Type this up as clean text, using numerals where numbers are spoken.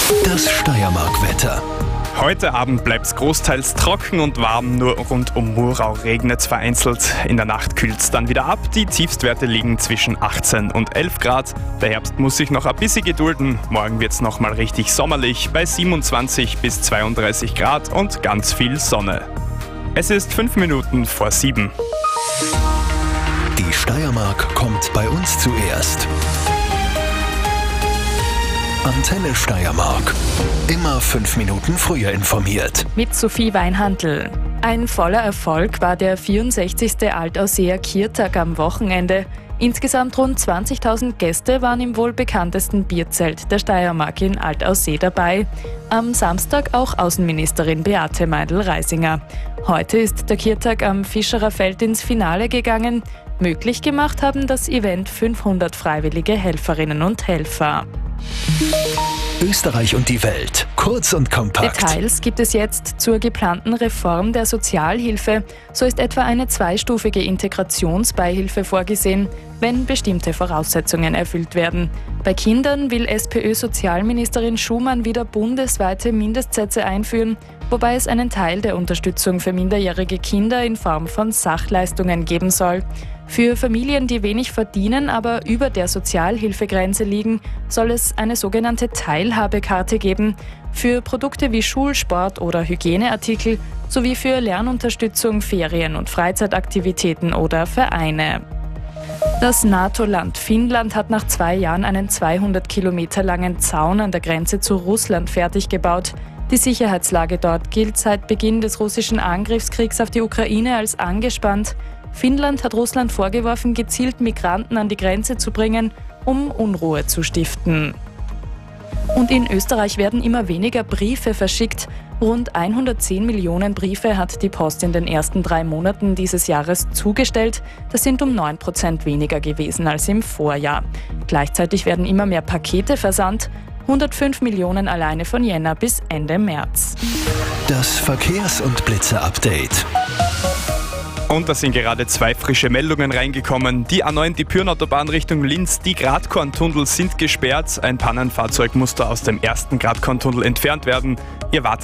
Das Steiermark-Wetter. Heute Abend bleibt es großteils trocken und warm, nur rund um Murau regnet es vereinzelt. In der Nacht kühlt es dann wieder ab. Die Tiefstwerte liegen zwischen 18 und 11 Grad. Der Herbst muss sich noch ein bisschen gedulden. Morgen wird es nochmal richtig sommerlich bei 27 bis 32 Grad und ganz viel Sonne. Es ist 5 Minuten vor 7. Die Steiermark kommt bei uns zuerst. Antenne Steiermark. Immer 5 Minuten früher informiert. Mit Sophie Weinhandl. Ein voller Erfolg war der 64. Altauseer Kirtag am Wochenende. Insgesamt rund 20.000 Gäste waren im wohl bekanntesten Bierzelt der Steiermark in Altaussee dabei. Am Samstag auch Außenministerin Beate Meindl-Reisinger. Heute ist der Kirtag am Fischerer Feld ins Finale gegangen. Möglich gemacht haben das Event 500 freiwillige Helferinnen und Helfer. Österreich und die Welt. Kurz und kompakt. Details gibt es jetzt zur geplanten Reform der Sozialhilfe. So ist etwa eine zweistufige Integrationsbeihilfe vorgesehen, wenn bestimmte Voraussetzungen erfüllt werden. Bei Kindern will SPÖ-Sozialministerin Schumann wieder bundesweite Mindestsätze einführen, wobei es einen Teil der Unterstützung für minderjährige Kinder in Form von Sachleistungen geben soll. Für Familien, die wenig verdienen, aber über der Sozialhilfegrenze liegen, soll es eine sogenannte Teilhabekarte geben. Für Produkte wie Schulsport oder Hygieneartikel sowie für Lernunterstützung, Ferien- und Freizeitaktivitäten oder Vereine. Das NATO-Land Finnland hat nach 2 Jahren einen 200 Kilometer langen Zaun an der Grenze zu Russland fertig gebaut. Die Sicherheitslage dort gilt seit Beginn des russischen Angriffskriegs auf die Ukraine als angespannt. Finnland hat Russland vorgeworfen, gezielt Migranten an die Grenze zu bringen, um Unruhe zu stiften. Und in Österreich werden immer weniger Briefe verschickt. Rund 110 Millionen Briefe hat die Post in den ersten 3 Monaten dieses Jahres zugestellt. Das sind um 9% weniger gewesen als im Vorjahr. Gleichzeitig werden immer mehr Pakete versandt. 105 Millionen alleine von Jänner bis Ende März. Das Verkehrs- und Blitzer-Update. Und da sind gerade 2 frische Meldungen reingekommen. Die A9, die Pyrnautobahn Richtung Linz, die Gradkorntunnel sind gesperrt. Ein Pannenfahrzeug musste aus dem ersten Gradkorntunnel entfernt werden. Ihr wartet